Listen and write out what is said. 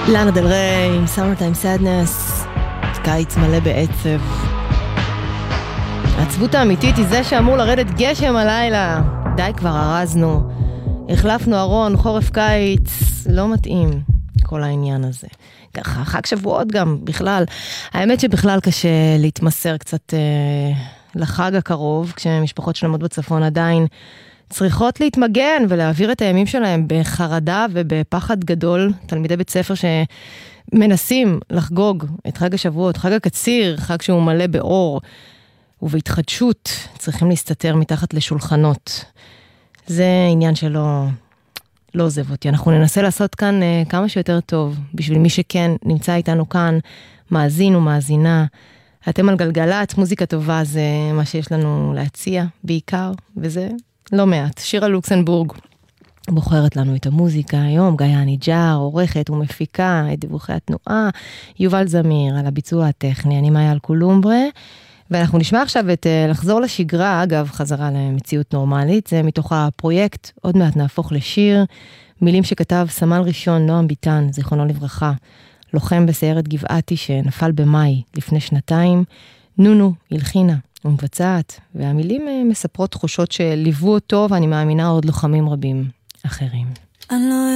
לאנה דל ריי, Summertime Sadness, קיץ מלא בעצב. העצבות האמיתית היא זה שאמור לרדת גשם הלילה. די כבר הרזנו, החלפנו ארון, חורף קיץ, לא מתאים כל העניין הזה. ככה, חג שבועות גם, בכלל. האמת שבכלל קשה להתמסר קצת לחג הקרוב, כשמשפחות שלמות בצפון עדיין צריכות להתמגן ולהעביר את הימים שלהם בחרדה ובפחד גדול. תלמידי בית ספר שמנסים לחגוג את חג השבועות, חג הקציר, חג שהוא מלא באור ובהתחדשות, צריכים להסתתר מתחת לשולחנות. זה עניין שלא עוזב אותי. אנחנו ננסה לעשות כאן כמה שיותר טוב, בשביל מי שכן נמצא איתנו כאן, מאזין ומאזינה. אתם על גלגלת, מוזיקה טובה זה מה שיש לנו להציע בעיקר, וזה לא מעט. שירה לוקסנבורג בוחרת לנו את המוזיקה היום, גאיה ניג'אר, עורכת ומפיקה את דיווחי התנועה, יובל זמיר על הביצוע הטכני, אני מאיה אלקולומברה, ואנחנו נשמע עכשיו את לחזור לשגרה, אגב חזרה למציאות נורמלית, זה מתוך הפרויקט, עוד מעט נהפוך לשיר, מילים שכתב סמל ראשון נועם ביטן, זיכרונו לברכה, לוחם בסיירת גבעתי שנפל במאי לפני שנתיים, נונו הלחינה ומבצעת, והמילים מספרות תחושות שליוו אותו, ואני מאמינה עוד לוחמים רבים אחרים. אני לא